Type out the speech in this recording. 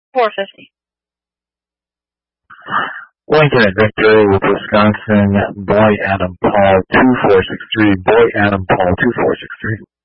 450. Lincoln at Victory with Wisconsin, Boy Adam Paul 2463. Boy Adam Paul 2463.